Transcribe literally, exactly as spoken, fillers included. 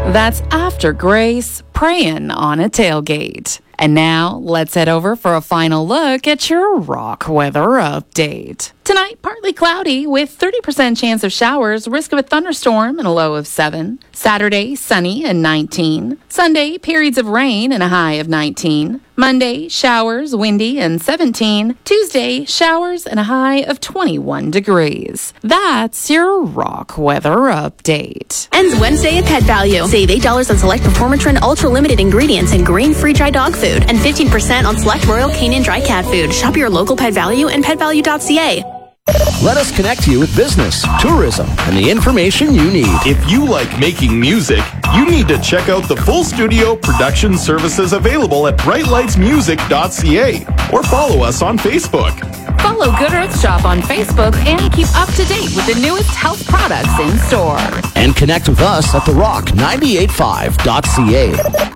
That's After Grace, Praying on a Tailgate. And now, let's head over for a final look at your rock weather update. Tonight, partly cloudy with thirty percent chance of showers, risk of a thunderstorm and a low of seven. Saturday, sunny and nineteen. Sunday, periods of rain and a high of nineteen. Monday, showers, windy and seventeen. Tuesday, showers and a high of twenty-one degrees. That's your rock weather update. Ends Wednesday at Pet Value. Save eight dollars on select Performatrin Ultra Limited ingredients and grain-free dry dog food, and fifteen percent on select Royal Canin dry cat food. Shop your local Pet Value and pet value dot c a. Let us connect you with business, tourism, and the information you need. If you like making music, you need to check out the full studio production services available at bright lights music dot c a or follow us on Facebook. Follow Good Earth Shop on Facebook and keep up to date with the newest health products in store. And connect with us at the rock nine eight five dot c a.